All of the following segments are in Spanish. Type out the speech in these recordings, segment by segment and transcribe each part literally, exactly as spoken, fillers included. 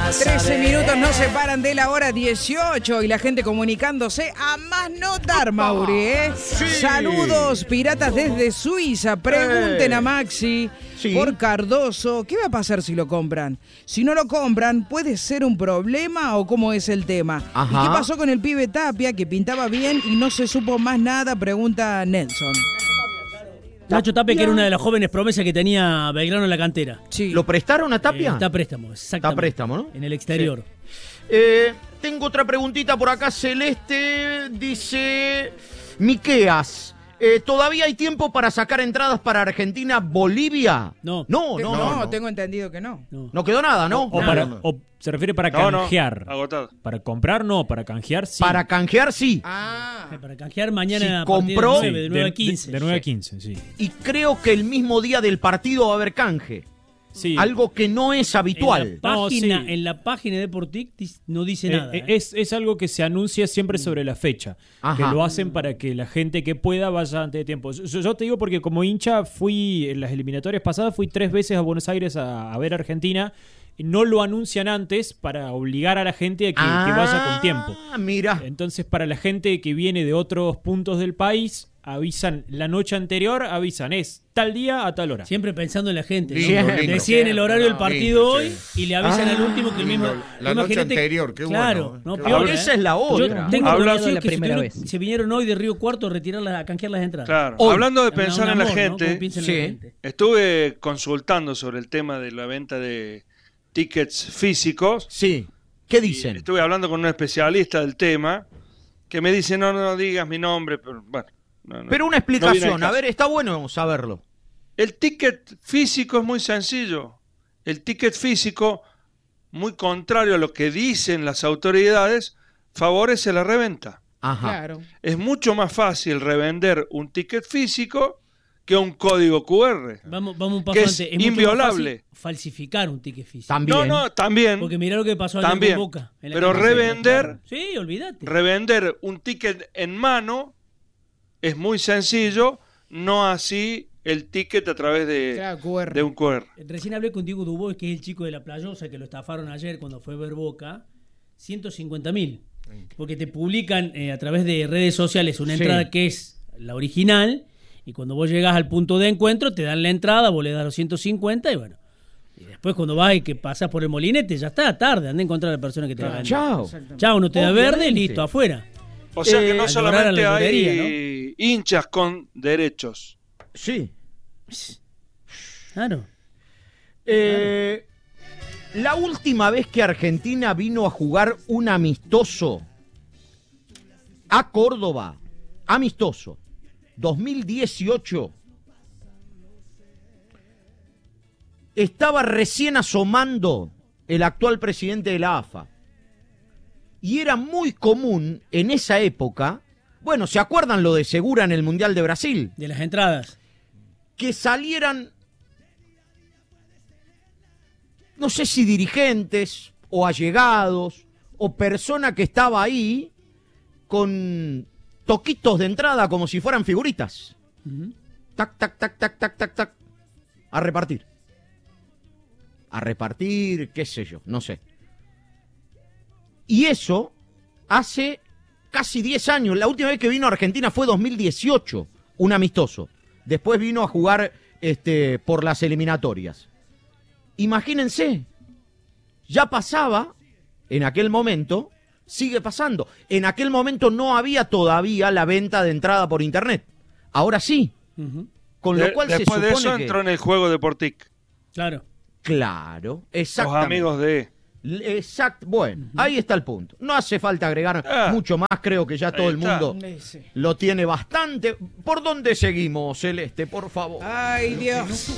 trece minutos nos separan de la hora dieciocho y la gente comunicándose a más no dar, Mauri, ¿eh? Sí. Saludos, piratas desde Suiza. Pregunten Eh. a Maxi Sí. por Cardoso. ¿Qué va a pasar si lo compran? Si no lo compran, ¿puede ser un problema o cómo es el tema? Ajá. ¿Y qué pasó con el pibe Tapia que pintaba bien y no se supo más nada? Pregunta Nelson. Nacho Tapia, que era una de las jóvenes promesas que tenía Belgrano en la cantera. Sí. ¿Lo prestaron a Tapia? Eh, está a préstamo, exactamente. Está a préstamo, ¿no? En el exterior. Eh, tengo otra preguntita por acá, Celeste. Dice Miqueas. Eh, ¿Todavía hay tiempo para sacar entradas para Argentina-Bolivia? No. No, no, no, no. no, tengo entendido que no. No. No quedó nada, ¿no? O, No. para, No. o se refiere para No, no, canjear. agotado. Para comprar, no. Para canjear, sí. Para canjear, sí. Ah. Eh, Para canjear mañana Si a partir compró- de nueve, de nueve a quince. De, de nueve a quince, sí. Y creo que el mismo día del partido va a haber canje. sí. Algo que no es habitual. En la página, No, sí. en la página de Portic dis- no dice Eh, nada. eh, ¿eh? es, es algo que se anuncia siempre sobre la fecha. Ajá. Que lo hacen para que la gente que pueda vaya antes de tiempo. Yo, yo te digo porque como hincha fui en las eliminatorias pasadas, fui tres veces a Buenos Aires a, a ver a Argentina. No lo anuncian antes para obligar a la gente a que, que vaya con tiempo. Ah, mira. Entonces, para la gente que viene de otros puntos del país, avisan la noche anterior, avisan, es tal día a tal hora. Siempre pensando en la gente. ¿no? Lindo, lindo. Deciden el horario del No, partido lindo, hoy sí. y le avisan Ah, al último que el mismo. lindo. La noche Imagínate- anterior, qué claro, bueno, no, qué peor, bueno. ¿eh? Esa es la otra. Yo tengo Habla- conocidos la que se, primera tuvieron- vez. se vinieron hoy de Río Cuarto a retirar las- a canjear las entradas. Claro. Hoy. Hablando de Un- pensar un en la amor, ¿no? gente, Como piensan en Sí. la gente. estuve consultando sobre el tema de la venta de tickets físicos. Sí. ¿Qué Y dicen? estuve hablando con un especialista del tema que me dice, no, no digas mi nombre, pero bueno. no, no, Pero una no viene al explicación. A caso. ver, está bueno saberlo. El ticket físico es muy sencillo. El ticket físico, muy contrario a lo que dicen las autoridades, favorece la reventa. Ajá. Claro. Es mucho más fácil revender un ticket físico que un código cu erre. Vamos, vamos un paso Que es antes. Es mucho más inviolable. fácil falsificar un ticket físico. También. No, no, también. Porque mirá lo que pasó ayer También. con Boca. en la Pero cancha. revender, Sí, olvídate. revender un ticket en mano es muy sencillo, no así el ticket a través de, Claro, cu erre. de un cu erre. Recién hablé con Diego Dubois, que es el chico de la Playosa, que lo estafaron ayer cuando fue a ver Boca. ciento cincuenta mil. Porque te publican eh, a través de redes sociales una Sí. entrada que es la original, y cuando vos llegás al punto de encuentro te dan la entrada, vos le das los ciento cincuenta y bueno. Y después cuando vas y que pasas por el molinete, ya está, tarde, anda a encontrar a la persona que te va a Chao. Chao, no te da Obviamente. verde, listo, afuera. O sea Eh, que no al llorar a solamente la hay llorería, hinchas con derechos. Sí. Claro. Eh, la última vez que Argentina vino a jugar un amistoso a Córdoba, amistoso, dos mil dieciocho, estaba recién asomando el actual presidente de la A F A. Y era muy común en esa época, bueno, ¿se acuerdan lo de Segura en el Mundial de Brasil? De las entradas. Que salieran, no sé si dirigentes o allegados o persona que estaba ahí con toquitos de entrada como si fueran figuritas. Ujú. Tac, tac, tac, tac, tac, tac, tac. A repartir. A repartir, qué sé yo, no sé. Y eso hace casi diez años. La última vez que vino a Argentina fue dos mil dieciocho, un amistoso. Después vino a jugar este, por las eliminatorias. Imagínense, ya pasaba en aquel momento, sigue pasando. En aquel momento no había todavía la venta de entrada por internet. Ahora sí. Ujú. Con lo De- cual se después supone de eso que... entró en el juego de Portic. Claro. Claro, Los exactamente. amigos de... Exacto. Bueno, ahí está el punto. No hace falta agregar Ah. mucho más, creo que ya todo el está. mundo Sí. lo tiene bastante. ¿Por dónde seguimos, Celeste, por favor? Ay, Dios.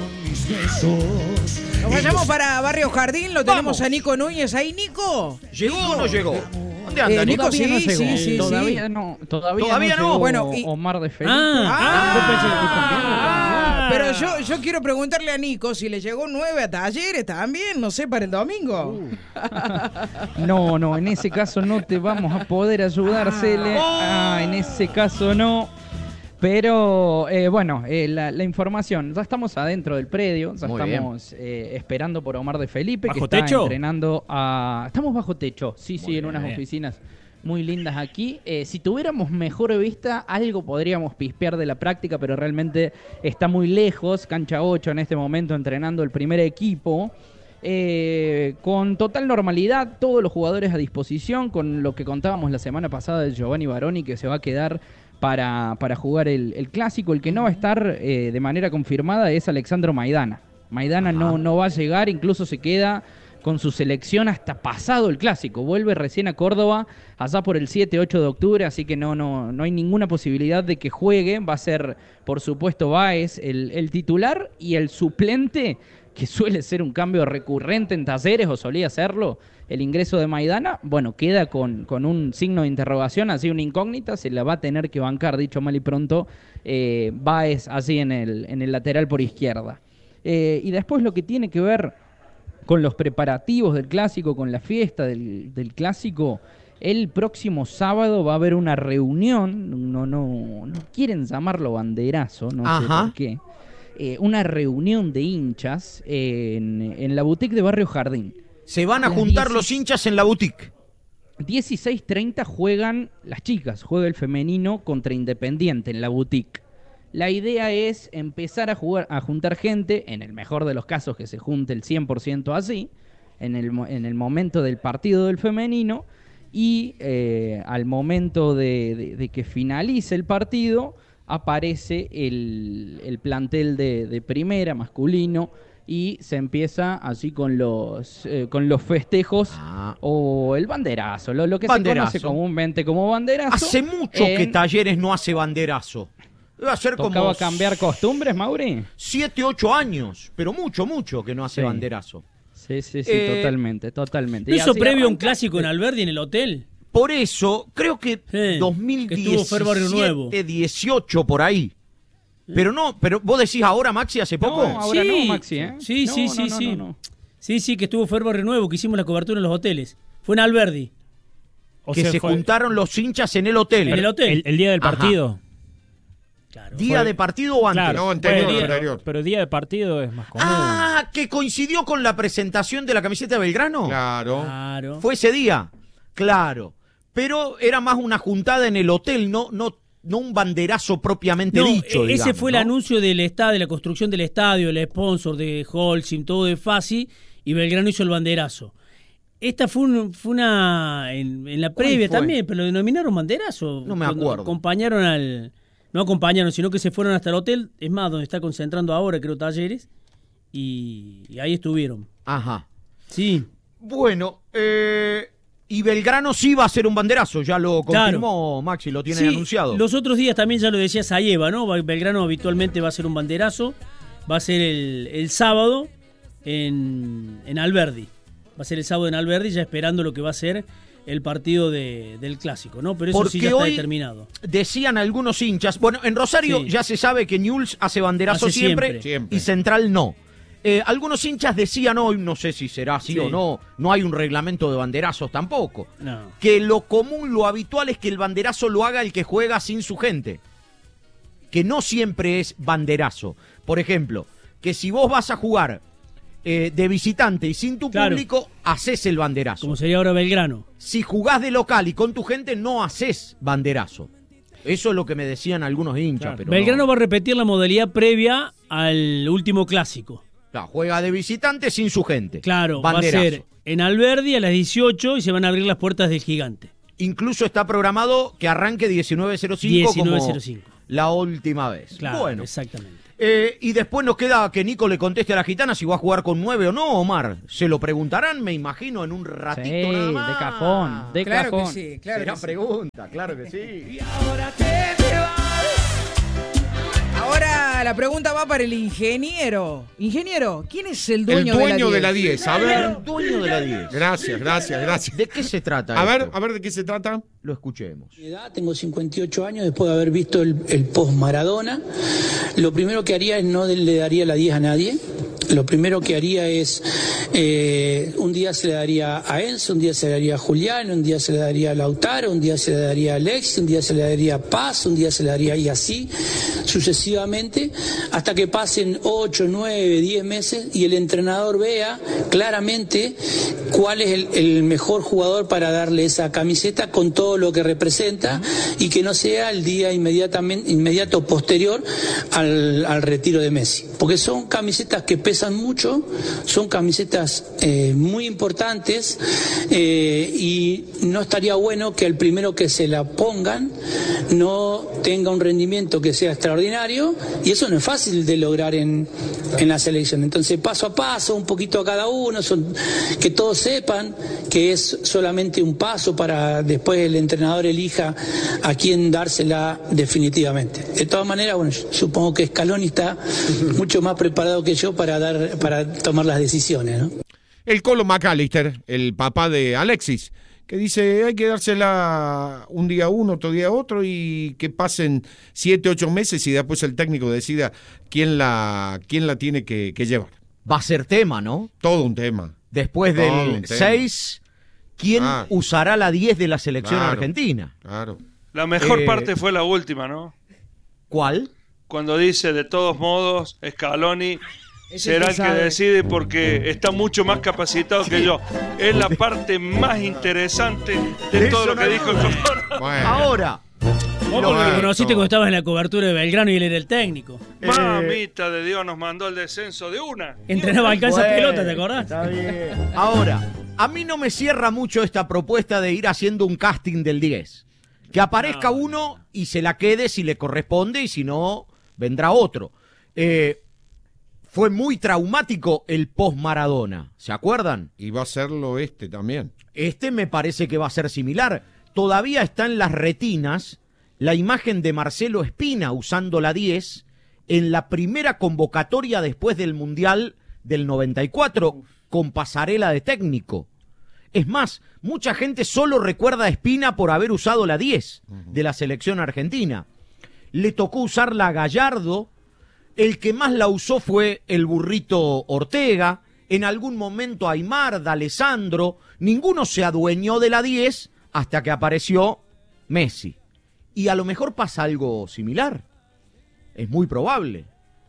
Nos vayamos para Barrio Jardín, lo tenemos Vamos. a Nico Núñez. ¿Ahí, Nico. ¿Llegó Nico. o no llegó? ¿Dónde anda, Eh, Nico? Nico, Todavía no sí, llegó. sí, sí, todavía sí. no, todavía, Todavía no no. llegó Bueno, y- Omar de Felipe. Ah, Ah, yo pensé que tú también. Ah, pero yo, yo quiero preguntarle a Nico si le llegó nueve a Talleres también, no sé, para el domingo. No, no, en ese caso no te vamos a poder ayudar, Cele. Ah, en ese caso no. Pero, eh, bueno, eh, la, la información. Ya estamos adentro del predio. Ya Muy estamos eh, esperando por Omar de Felipe, que ¿Bajo está techo? entrenando a... Estamos bajo techo, sí, sí, en unas bien. oficinas muy lindas aquí. Eh, si tuviéramos mejor vista, algo podríamos pispear de la práctica, pero realmente está muy lejos. Cancha ocho en este momento entrenando el primer equipo. Eh, con total normalidad, todos los jugadores a disposición, con lo que contábamos la semana pasada de Giovanni Baroni, que se va a quedar para, para jugar el, el clásico. El que no va a estar eh, de manera confirmada es Alexandro Maidana. Maidana no, no va a llegar, incluso se queda con su selección hasta pasado el clásico. Vuelve recién a Córdoba allá por el siete ocho de octubre, así que no, no, no hay ninguna posibilidad de que juegue. Va a ser, por supuesto, Báez el, el titular, y el suplente, que suele ser un cambio recurrente en Talleres, o solía serlo, el ingreso de Maidana, bueno, queda con, con un signo de interrogación, así una incógnita, se la va a tener que bancar, dicho mal y pronto, eh, Báez así en el, en el lateral por izquierda. Eh, y después lo que tiene que ver con los preparativos del clásico, con la fiesta del, del clásico, el próximo sábado va a haber una reunión, no, no, no quieren llamarlo banderazo, no Ajá. sé por qué, eh, una reunión de hinchas en, en la boutique de Barrio Jardín. Se van a Las juntar dieci- los hinchas en la boutique. dieciséis treinta juegan las chicas, juega el femenino contra Independiente en la boutique. La idea es empezar a jugar, a juntar gente, en el mejor de los casos que se junte el cien por ciento así, en el, mo- en el momento del partido del femenino, y eh, al momento de, de- de que finalice el partido, aparece el, el plantel de, de primera, masculino, y se empieza así con los, eh, con los festejos Ah. o el banderazo, lo, lo que Banderazo. se conoce comúnmente como banderazo. Hace mucho en- que Talleres no hace banderazo. Debe ser ¿Tocaba como cambiar costumbres, Mauri? siete, ocho años, pero mucho, mucho que no hace Sí. banderazo. Sí, sí, sí, Eh, totalmente, totalmente. ¿No Y hizo así previo un arranca. clásico en Alberdi en el hotel? Por eso, creo que Sí, dos mil que estuvo Fer Barrio Nuevo. diecisiete, dieciocho por ahí. Pero no, pero vos decís ahora, Maxi, hace poco. No, ahora no, Maxi, ¿eh? Sí, No, sí, no, sí, no, sí. no, no. Sí, sí, que estuvo Fer Barrio Nuevo, que hicimos la cobertura en los hoteles. Fue en Alberdi, O que sea, se fue juntaron los hinchas en el hotel. en el hotel. el, el día del Ajá. partido. Claro. ¿Día fue- de partido o antes? Claro, No, anterior, fue día- anterior. Pero día de partido es más común. Ah, que coincidió con la presentación de la camiseta de Belgrano. Claro. Claro. Fue ese día. Claro. Pero era más una juntada en el hotel, no, no, no un banderazo propiamente No, dicho. ese digamos, fue ¿no? el anuncio del estadio, de la construcción del estadio, el sponsor de Holcim, todo de Fasi, y Belgrano hizo el banderazo. Esta fue, un- fue una en, en la ¿Cuál previa fue? también, pero lo denominaron banderazo. No me Cuando acuerdo. Acompañaron al, no acompañaron, sino que se fueron hasta el hotel, es más, donde está concentrando ahora, creo, Talleres, y, y ahí estuvieron. Ajá. Sí, Bueno, eh, y Belgrano sí va a ser un banderazo, ya lo confirmó Maxi, lo tiene sí, anunciado. los otros días también ya lo decía Sayeva, ¿no? Belgrano habitualmente va a ser un banderazo, va a ser el, el sábado en, en Alberdi. Va a ser el sábado en Alberdi, ya esperando lo que va a ser el partido de, del clásico, ¿no? Pero eso sí Porque ya está hoy determinado. Decían algunos hinchas, bueno, en Rosario Sí. ya se sabe que Newell's hace banderazo Hace siempre, siempre. Siempre. y Central no. Eh, algunos hinchas decían hoy, no sé si será así Sí. o no, no hay un reglamento de banderazos tampoco. No. Que lo común, lo habitual es que el banderazo lo haga el que juega sin su gente. Que no siempre es banderazo. Por ejemplo, que si vos vas a jugar eh, de visitante y sin tu Claro. público, haces el banderazo. Como sería ahora Belgrano. Si jugás de local y con tu gente, no haces banderazo. Eso es lo que me decían algunos hinchas. Claro. Pero Belgrano no. va a repetir la modalidad previa al último clásico. Claro, juega de visitante sin su gente. Claro, Banderazo. va a ser en Alberdi a las dieciocho y se van a abrir las puertas del Gigante. Incluso está programado que arranque diecinueve cero cinco diecinueve cero como cinco. la última vez. Claro, Bueno, exactamente. eh, y después nos queda que Nico le conteste a la gitana si va a jugar con nueve o no, Omar. Se lo preguntarán, me imagino, en un ratito Sí, nada más. de cajón, de Claro que cajón. sí, claro Será que sí. pregunta, claro que sí. Ahora la pregunta va para el ingeniero. Ingeniero, ¿quién es el El dueño, dueño de de la la diez? diez. A ver. El dueño de la diez. Gracias, gracias, gracias. ¿De qué se trata A ver, esto? a ver de qué se trata. Lo escuchemos. Mi edad, tengo cincuenta y ocho años, después de haber visto el, el post Maradona, lo primero que haría es no le daría la diez a nadie. lo primero que haría es, eh, un día se le daría a Enzo, un día se le daría a Julián, un día se le daría a Lautaro, un día se le daría a Alexis, un día se le daría a Paz, un día se le daría y así sucesivamente, hasta que pasen ocho, nueve, diez meses y el entrenador vea claramente cuál es el, el mejor jugador para darle esa camiseta con todo lo que representa y que no sea el día inmediatamente, inmediato posterior al, al retiro de Messi. Porque son camisetas que pesan mucho, son camisetas eh, muy importantes eh, y no estaría bueno que el primero que se la pongan no tenga un rendimiento que sea extraordinario y eso no es fácil de lograr en, en la selección. Entonces paso a paso, un poquito a cada uno, son, que todos sepan que es solamente un paso para después el entrenador elija a quién dársela definitivamente. De todas maneras, bueno, supongo que Scaloni está mucho más preparado que yo para dar, para tomar las decisiones, ¿no? El Colo McAllister, el papá de Alexis, que dice hay que dársela un día a uno, otro día a otro y que pasen siete, ocho meses y después el técnico decida quién la, quién la tiene que, que llevar. Va a ser tema, ¿no? Todo un tema. Después Todo un del tema. seis, ¿quién Ah. usará la diez de la selección Claro, argentina? Claro. La mejor Eh, parte fue la última, ¿no? ¿Cuál? Cuando dice, de todos modos, Scaloni Ese será sí el que sabe. decide porque está mucho más capacitado que yo. Es la parte más interesante de todo lo que dijo el Colorado. Bueno. Ahora, Vos Lo porque lo alto. conociste cuando estabas en la cobertura de Belgrano y él era el técnico. Mamita de Dios, nos mandó el descenso de una. Entrenaba alcanza Bueno, pelota, ¿te acordás? Está bien. Ahora, a mí no me cierra mucho esta propuesta de ir haciendo un casting del diez. Que aparezca No, uno y se la quede si le corresponde y si no, vendrá otro. Eh, fue muy traumático el post-Maradona, ¿se acuerdan? Y va a serlo este también. Este me parece que va a ser similar. Todavía está en las retinas la imagen de Marcelo Espina usando la diez en la primera convocatoria después del Mundial del noventa y cuatro con pasarela de técnico. Es más, mucha gente solo recuerda a Espina por haber usado la diez de la selección argentina. Le tocó usarla a Gallardo, el que más la usó fue el burrito Ortega, en algún momento Aimar, D'Alessandro, ninguno se adueñó de la diez hasta que apareció Messi. Y a lo mejor pasa algo similar. Es muy probable,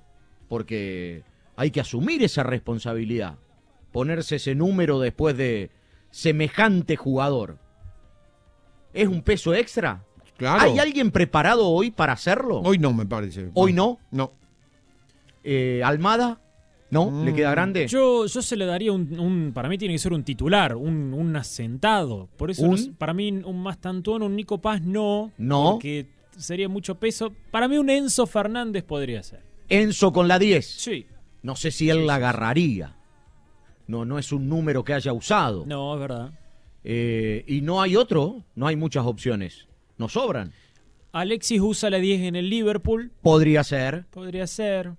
porque hay que asumir esa responsabilidad, ponerse ese número después de semejante jugador. ¿Es un peso extra? Claro. ¿Hay alguien preparado hoy para hacerlo? Hoy no, me parece. ¿Hoy no? No. Eh, ¿Almada? ¿No? Mm, ¿Le queda grande? Yo, yo se le daría un, un- para mí tiene que ser un titular, un, un asentado. Por eso ¿Un? no sé, para mí un Mastantuono, un Nico Paz no. No. Porque sería mucho peso. Para mí un Enzo Fernández podría ser. Enzo con la diez. Sí. No sé si él la agarraría. No, no es un número que haya usado. No, es verdad. Eh, y no hay otro, no hay muchas opciones. Nos sobran. Alexis usa la diez en el Liverpool. Podría ser. Podría ser.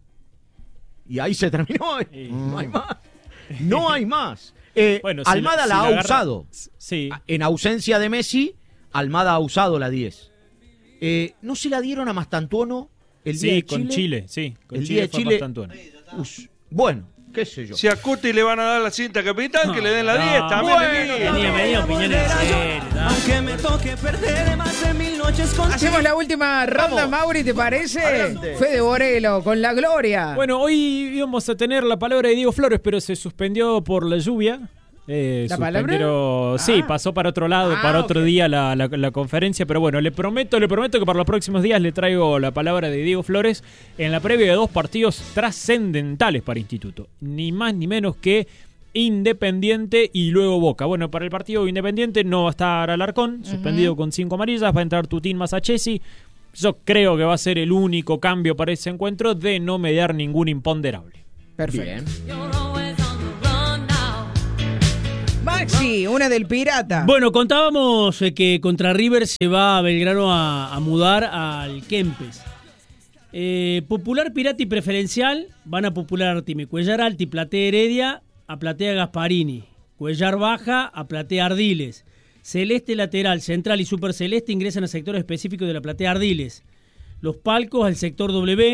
Y ahí se terminó. Y- No hay más. No hay más. Eh, Bueno, si Almada la- la, si ha la agarra- usado. Sí. En ausencia de Messi, Almada ha usado la diez. Eh, ¿No se la dieron a Mastantuono el día Sí, de con Chile? Chile, sí. Con El Chile día de fue Chile- Mastantuono. Us- Bueno, qué sé yo. Si a Cuti le van a dar la cinta capitán, que le den la No, diez también. bueno, Emilio. Tenía media opinión en serio. ¿no? Aunque me toque perder más de mil noches con Hacemos la última ronda, Vamos. Mauri, ¿te parece? Adelante. Fede Borelo, con la gloria. Bueno, hoy íbamos a tener la palabra de Diego Flores, pero se suspendió por la lluvia. Eh, ¿La suspendieron- palabra? Sí, Ah. pasó para otro lado, Ah, para otro ok. día la, la- la conferencia, pero bueno, le prometo, le prometo que para los próximos días le traigo la palabra de Diego Flores en la previa de dos partidos trascendentales para Instituto. Ni más ni menos que Independiente y luego Boca. Bueno, para el partido Independiente no va a estar Alarcón, suspendido con cinco amarillas, va a entrar Tutín Masachesi. Yo creo que va a ser el único cambio para ese encuentro de no mediar ningún imponderable. Perfecto. Bien. Maxi, una del Pirata. Bueno, contábamos eh, que contra River se va a Belgrano a, a mudar al Kempes. Eh, popular, Pirata y Preferencial van a Popular Artime. Cuellar Alti, Platea Heredia a Platea Gasparini. Cuellar Baja a Platea Ardiles. Celeste Lateral, Central y Super Celeste ingresan a sectores específicos de la Platea Ardiles. Los palcos al sector W.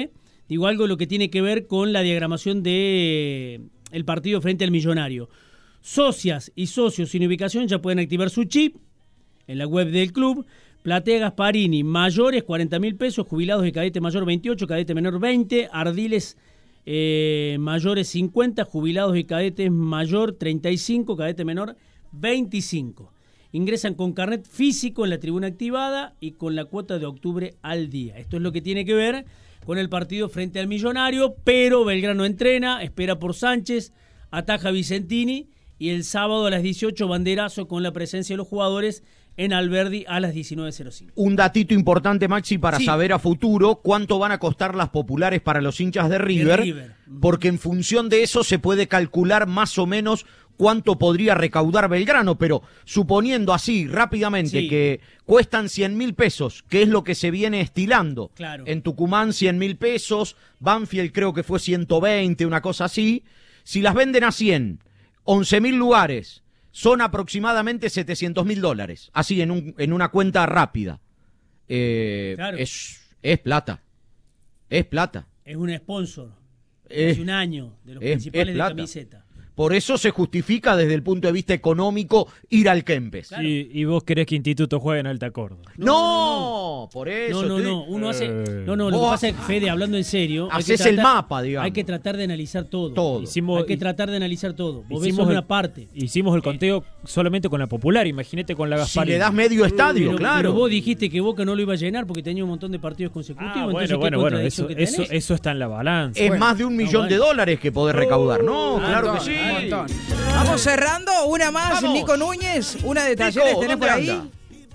Digo, algo lo que tiene que ver con la diagramación de el partido frente al Millonario. Socias y socios sin ubicación ya pueden activar su chip en la web del club. Platea Gasparini, mayores cuarenta mil pesos, jubilados y cadete mayor veintiocho, cadete menor veinte, Ardiles eh, mayores cincuenta, jubilados y cadetes mayor treinta y cinco, cadete menor veinticinco. Ingresan con carnet físico en la tribuna activada y con la cuota de octubre al día. Esto es lo que tiene que ver con el partido frente al Millonario, pero Belgrano entrena, espera por Sánchez, ataja Vicentini y el sábado a las dieciocho banderazo con la presencia de los jugadores en Alberdi a las diecinueve cero cinco. Un datito importante, Maxi, para Sí. saber a futuro cuánto van a costar las populares para los hinchas de River, De River. porque en función de eso se puede calcular más o menos cuánto podría recaudar Belgrano, pero suponiendo así rápidamente Sí. que cuestan cien mil pesos, que es lo que se viene estilando. Claro. En Tucumán cien mil pesos, Banfield creo que fue ciento veinte, una cosa así. Si las venden a cien, once mil lugares, son aproximadamente setecientos mil dólares, así en, un, en una cuenta rápida. Eh, Claro. es, es plata, es plata. Es un sponsor Es- hace un año de los es- principales es de plata. camiseta. Por eso se justifica desde el punto de vista económico ir al Kempes. Claro. Y, y vos querés que Instituto juegue en Alta Córdoba. No, por eso. No, no, estoy- no. Uno hace. Eh. No, no. Lo que Vos pasa es que, Fede, hablando en serio. hay que Hacés el tratar- mapa, digamos. Hay que tratar de analizar todo. Todo. Hicimos- Hay que hi- tratar de analizar todo. Vos ves hicimos solo el- una parte. Hicimos el conteo solamente con la popular, imagínate con la Si Gasparini. le das medio estadio, Pero, claro. pero vos dijiste que Boca no lo iba a llenar porque tenía un montón de partidos consecutivos. Ah, entonces, bueno, ¿qué bueno, bueno, contradicción eso, que eso, tenés? eso está en la balanza. Es Bueno, más de un no, millón de bueno. dólares que podés recaudar. No, Un claro que montón, sí. un montón. Vamos cerrando, una más, Vamos. Nico Núñez, una de Talleres, Nico, ¿tenés ¿dónde por ahí? anda?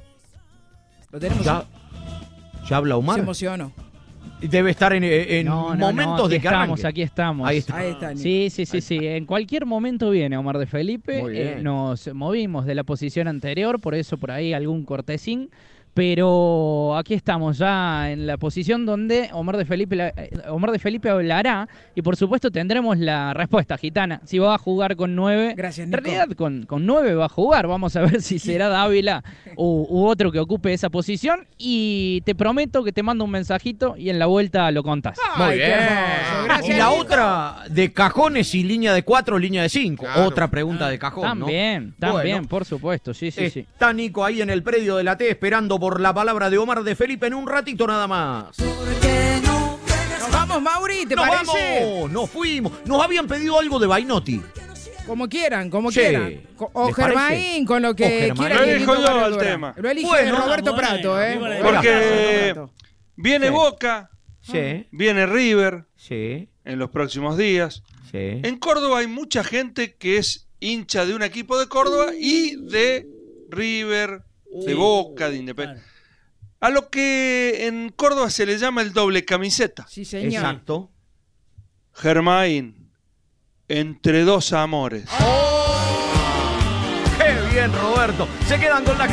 Lo tenemos. Ya, ya habla Se Omar. emocionó. Debe estar en, en No, no, momentos no, aquí de que estamos, arranque. aquí estamos. Ahí está. Ahí está, Nico. Sí, sí, sí, sí. En cualquier momento viene Omar de Felipe. Muy bien. Eh, nos movimos de la posición anterior, por eso por ahí algún cortesín. Pero aquí estamos ya en la posición donde Omar de Felipe la- eh, Omar de Felipe hablará y por supuesto tendremos la respuesta, Gitana. Si va a jugar con nueve. Gracias, En Nico. realidad con, con nueve va a jugar. Vamos a ver si será Dávila u, u otro que ocupe esa posición. Y te prometo que te mando un mensajito y en la vuelta lo contás. Muy Ay, qué bien. hermoso. Gracias, Y la Nico. otra de cajones y línea de cuatro, línea de cinco. Claro. Otra pregunta de cajón, ¿no? También, también, Bueno. por supuesto. Sí, sí, sí. Está Nico ahí en el predio de la T esperando por la palabra de Omar de Felipe en un ratito nada más. Nos vamos, Mauri, ¿te ¡Nos parece? vamos! ¡Nos fuimos! Nos habían pedido algo de Bainotti. Como quieran, como Sí. quieran. Co- O ¿Les Germain, parece? con lo O que Germain. quiera. Lo que elijo Nico yo Maradona. el tema. Lo elige Bueno, Roberto bueno, Prato, ¿eh? viva la Roberto Porque Prato. viene Sí. Boca, Sí, viene River sí, en los próximos días. sí. En Córdoba hay mucha gente que es hincha de un equipo de Córdoba y de River, de Boca, de Independiente. Claro. A lo que en Córdoba se le llama el doble camiseta. Sí, señor. Exacto. Germain, entre dos amores. ¡Qué bien, Roberto! Se quedan con la